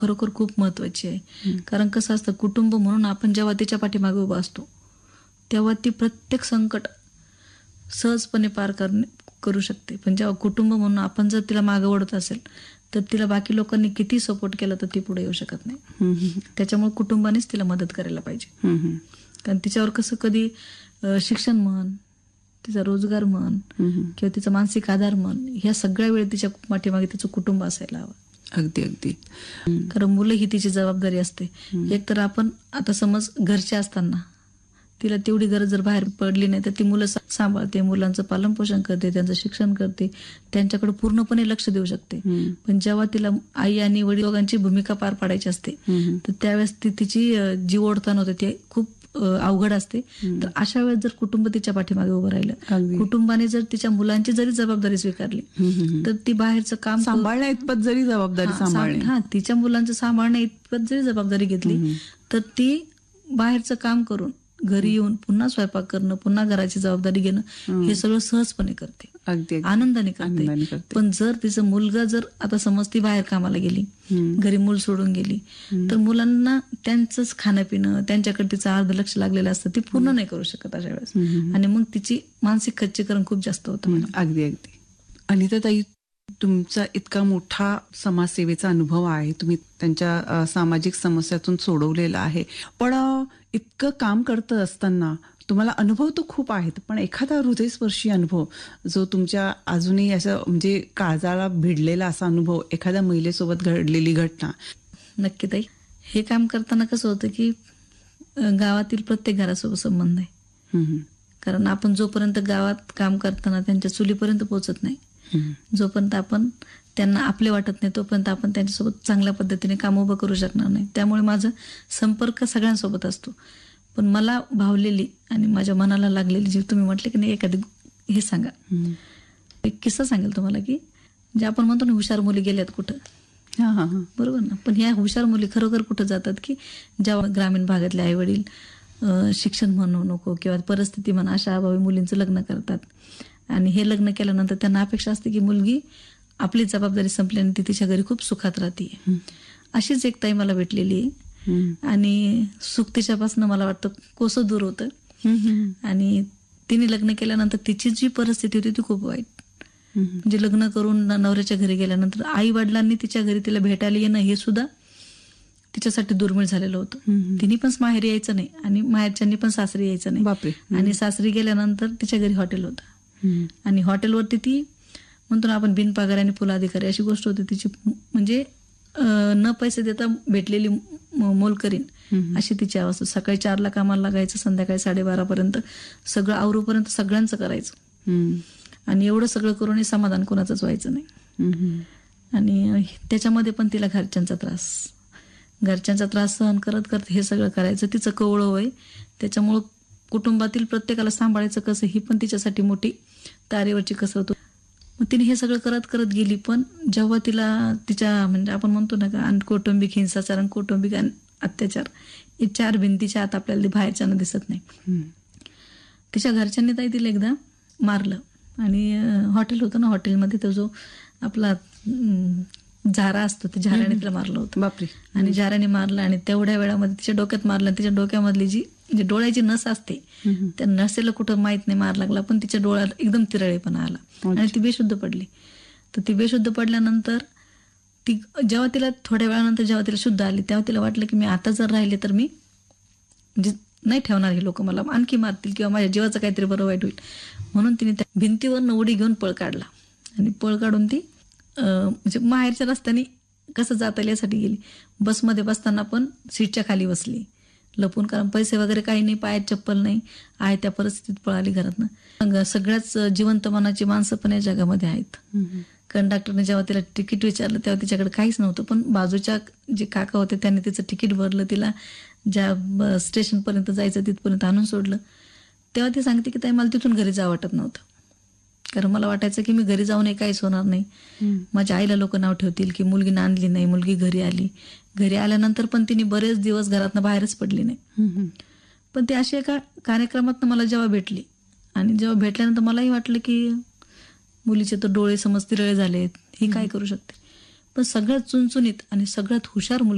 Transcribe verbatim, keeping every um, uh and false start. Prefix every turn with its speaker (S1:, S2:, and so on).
S1: खरोखर खूप महत्वाची आहे. कारण कसं असतं, कुटुंब म्हणून आपण जेव्हा तिच्या पाठीमागे उभा असतो तेव्हा ती प्रत्येक संकट सहजपणे पार करणे करू शकते. पण जेव्हा कुटुंब म्हणून आपण जर तिला मागे ओढत असेल तर तिला बाकी लोकांनी किती सपोर्ट केला तर ती पुढे येऊ शकत नाही. त्याच्यामुळे कुटुंबानेच तिला मदत करायला पाहिजे. कारण तिच्यावर कसं कधी शिक्षण म्हण, तिचा रोजगार म्हण किंवा तिचा मानसिक आधार म्हण, ह्या सगळ्या वेळ तिच्या पाठीमागे तिचं कुटुंब असायला हवं.
S2: अगदी अगदी.
S1: कारण मुलं ही तिची जबाबदारी असते. एक तर आपण आता समज घरचे असताना तिला तेवढी गरज जर बाहेर पडली नाही तर ती मुलं सांभाळते, मुलांचं पालन पोषण करते, त्यांचं शिक्षण करते, त्यांच्याकडे पूर्णपणे लक्ष देऊ शकते. पण जेव्हा तिला आई आणि वडील दोघांची भूमिका पार पाडायची असते तर त्यावेळेस ती तिची जी ओढताण होते ते खूप अवघड असते. तर अशा वेळेस जर कुटुंब तिच्या पाठीमागे उभं राहिलं, कुटुंबाने जर तिच्या मुलांची जरी जबाबदारी स्वीकारली तर ती बाहेरचं काम
S2: सांभाळण्या इतपत जरी जबाबदारी सांभाळणे
S1: हा तिच्या मुलांचं सांभाळण्या इतपत जरी जबाबदारी घेतली तर ती बाहेरचं काम करून घरी येऊन पुन्हा स्वयंपाक करणं, पुन्हा घराची जबाबदारी घेणं हे सगळं सहजपणे करते, आनंदाने करते. पण जर तिचं मुलगा जर आता समज ती बाहेर कामाला गेली, घरी मूल सोडून गेली तर मुलांना त्यांचंच खाणं पिणं, त्यांच्याकडे तिचं अर्ध लक्ष लागलेलं असतं, ती पूर्ण नाही करू शकत अशा वेळेस. आणि मग तिची मानसिक खच्चीकरण खूप जास्त होतं.
S2: अगदी अगदी. अनिताताई, तुमचा इतका मोठा समाजसेवेचा अनुभव आहे, तुम्ही त्यांच्या सामाजिक समस्यातून सोडवलेला आहे, पण इतकं काम करत असताना तुम्हाला अनुभव तर खूप आहेत, पण एखादा हृदयस्पर्शी अनुभव जो तुमच्या अजूनही असं म्हणजे काळजाला भिडलेला असा अनुभव, एखाद्या महिलेसोबत घडलेली घटना?
S1: नक्की ताई, हे काम करताना कसं होतं की गावातील प्रत्येक घरासोबत संबंध आहे. कारण आपण जोपर्यंत गावात काम करताना त्यांच्या चुलीपर्यंत पोहोचत नाही, जोपर्यंत आपण त्यांना आपले वाटत नाही, तोपर्यंत आपण त्यांच्यासोबत चांगल्या पद्धतीने काम उभं करू शकणार नाही. त्यामुळे माझा संपर्क सगळ्यांसोबत असतो. पण मला भावलेली आणि माझ्या मनाला लागलेली जी तुम्ही म्हटले की नाही, एखादी हे सांगा, एक किस्सा सांगेल तुम्हाला की जे आपण म्हणतो ना हुशार मुली गेल्यात कुठं, बरोबर ना, पण ह्या हुशार मुली खरोखर कुठं जातात की जेव्हा ग्रामीण भागातले आई वडील शिक्षण म्हणू नको किंवा परिस्थिती म्हणा अशा अभावी मुलींचं लग्न करतात. आणि हे लग्न केल्यानंतर त्यांना अपेक्षा असते की मुलगी आपली जबाबदारी संपल्याने ती तिच्या घरी खूप सुखात राहते. अशीच एक ताई मला भेटलेली आणि सुख तिच्यापासून मला वाटतं कोसं दूर होतं. आणि तिने लग्न केल्यानंतर तिची जी परिस्थिती होती ती खूप वाईट. म्हणजे लग्न करून नवऱ्याच्या घरी गेल्यानंतर आई वडिलांनी तिच्या घरी तिला भेटायला येणं हे सुद्धा तिच्यासाठी दुर्मिळ झालेलं होतं. तिने पण माहेरी यायचं नाही आणि माहेरच्यांनी पण सासरी यायचं नाही. आणि सासरी गेल्यानंतर तिच्या घरी हॉटेल होतं आणि हॉटेलवरती ती म्हणतो ना आपण बिनपगार आणि फुल अधिकारी अशी गोष्ट होती तिची. म्हणजे न पैसे देता भेटलेली मोलकरीण अशी तिची अवस्था. सकाळी चारला कामाला लागायचं, संध्याकाळी साडेबारा पर्यंत सगळं आवरूपर्यंत सगळ्यांचं करायचं. आणि एवढं सगळं करूनही समाधान कोणाचंच व्हायचं नाही. आणि त्याच्यामध्ये पण तिला घरच्यांचा त्रास घरच्यांचा त्रास सहन करत करत हे सगळं करायचं. तिचं कवळं वय, त्याच्यामुळं कुटुंबातील प्रत्येकाला सांभाळायचं कसं ही पण तिच्यासाठी मोठी तारेवरची कसरत. मग तिने हे सगळं करत करत गेली. पण जेव्हा तिला तिच्या म्हणजे आपण म्हणतो ना का कौटुंबिक हिंसाचार आणि कौटुंबिक अत्याचार हे चार भिंतीच्या आत आपल्याला बाहेरच्यानं दिसत नाही. तिच्या घरच्यांनी ताई तिला एकदा मारलं आणि हॉटेल होतं ना, हॉटेलमध्ये तो जो आपला झारा असतो त्या झाऱ्याने तिला मारलं होतं.
S2: बापरे.
S1: आणि झाऱ्याने मारलं आणि तेवढ्या वेळामध्ये तिच्या डोक्यात मारलं. तिच्या डोक्यामधली जी म्हणजे डोळ्याची नस असते त्या नसेला कुठं माहित नाही मार लागला, पण तिच्या डोळ्यात एकदम तिरळेपणा आला आणि ती बेशुद्ध पडली. तर ती बेशुद्ध पडल्यानंतर ती जेव्हा तिला थोड्या वेळानंतर जेव्हा तिला शुद्ध आली तेव्हा तिला वाटलं की मी आता जर राहिले तर मी म्हणजे नाही ठेवणार, हे लोक मला आणखी मारतील किंवा माझ्या जीवाचं काहीतरी बरं वाईट होईल. म्हणून तिने त्या भिंतीवर उडी घेऊन पळ काढला आणि पळ काढून ती म्हणजे माहेरच्या रस्त्याने कसं जाता येईल यासाठी गेली. बसमध्ये बसताना पण सीटच्या खाली बसली लपून, कारण पैसे वगैरे काही नाही, पायात चप्पल नाही आहे, त्या परिस्थितीत पळाली घरातनं. सगळ्याच जिवंत मनाची माणसं पण या जगामध्ये आहेत. कंडक्टरने जेव्हा तिला तिकीट विचारलं तेव्हा तिच्याकडे काहीच नव्हतं, पण बाजूच्या जे काका होते त्यांनी तिचं तिकीट भरलं, तिला ज्या स्टेशनपर्यंत जायचं तिथपर्यंत आणून सोडलं. तेव्हा ती सांगते की ताई मला तिथून घरी जावं वाटत नव्हतं, कारण मला वाटायचं की मी घरी जाऊनही काहीच होणार नाही. माझ्या आईला लोक नाव ठेवतील की मुलगी आणली नाही, मुलगी घरी आली. घरी आल्यानंतर पण तिने बरेच दिवस घरातनं बाहेरच पडली नाही. पण ती अशी एका कार्यक्रमात मला जेव्हा भेटली आणि जेव्हा भेटल्यानंतर मलाही वाटलं की मुलीचे तर डोळे समज तिरळे झालेत, ही काय करू शकते. पण सगळ्यात चुणचुणीत आणि सगळ्यात हुशार मुलगी